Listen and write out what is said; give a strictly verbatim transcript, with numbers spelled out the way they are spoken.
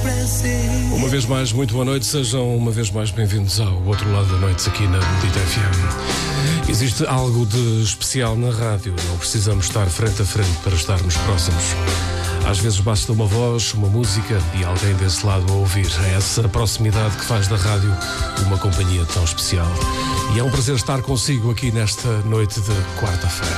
Uma vez mais, muito boa noite. Sejam uma vez mais bem-vindos ao outro lado da noite aqui na Bendita F M. Existe algo de especial na rádio. Não precisamos estar frente a frente para estarmos próximos. Às vezes basta uma voz, uma música e alguém desse lado a ouvir. É essa proximidade que faz da rádio uma companhia tão especial. E é um prazer estar consigo aqui nesta noite de quarta-feira.